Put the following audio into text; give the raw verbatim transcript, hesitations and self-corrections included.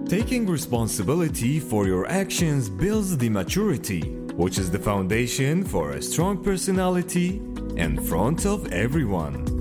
Taking responsibility for your actions builds the maturity, which is the foundation for a strong personality in front of everyone.